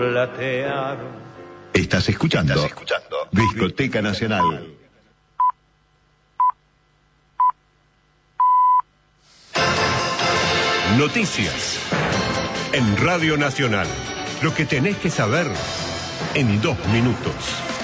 Estás escuchando Discoteca Nacional. Noticias en Radio Nacional. Lo que tenés que saber en 2 minutos.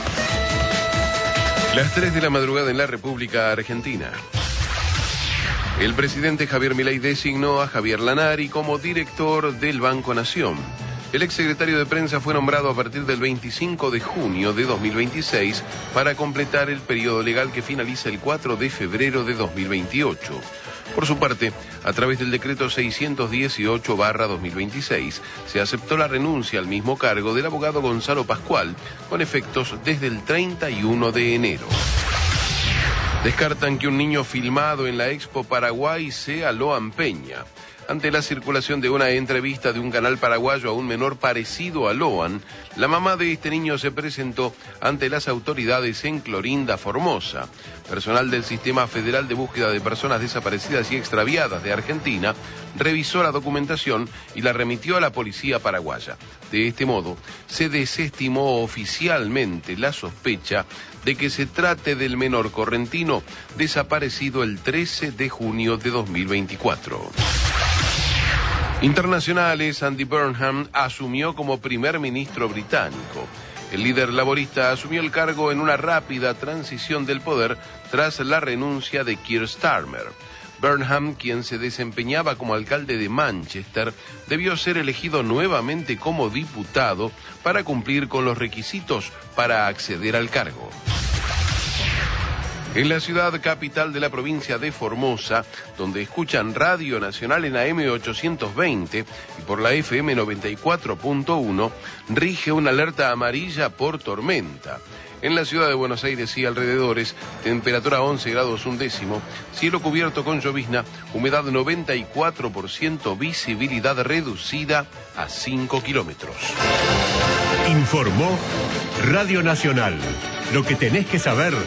Las 3 de la madrugada en la República Argentina. El presidente Javier Milei designó a Javier Lanari como director del Banco Nación. El exsecretario de Prensa fue nombrado a partir del 25 de junio de 2026 para completar el periodo legal que finaliza el 4 de febrero de 2028. Por su parte, a través del decreto 618/2026, se aceptó la renuncia al mismo cargo del abogado Gonzalo Pascual, con efectos desde el 31 de enero. Descartan que un niño filmado en la Expo Paraguay sea Loan Peña. Ante la circulación de una entrevista de un canal paraguayo a un menor parecido a Loan, la mamá de este niño se presentó ante las autoridades en Clorinda, Formosa. Personal del Sistema Federal de Búsqueda de Personas Desaparecidas y Extraviadas de Argentina revisó la documentación y la remitió a la policía paraguaya. De este modo, se desestimó oficialmente la sospecha de que se trate del menor correntino desaparecido el 13 de junio de 2024. Internacionales, Andy Burnham asumió como primer ministro británico. El líder laborista asumió el cargo en una rápida transición del poder tras la renuncia de Keir Starmer. Burnham, quien se desempeñaba como alcalde de Manchester, debió ser elegido nuevamente como diputado para cumplir con los requisitos para acceder al cargo. En la ciudad capital de la provincia de Formosa, donde escuchan Radio Nacional en AM 820 y por la FM 94.1, rige una alerta amarilla por tormenta. En la ciudad de Buenos Aires y alrededores, temperatura 11 grados 1 décimo, cielo cubierto con llovizna, humedad 94%, visibilidad reducida a 5 kilómetros. Informó Radio Nacional. Lo que tenés que saber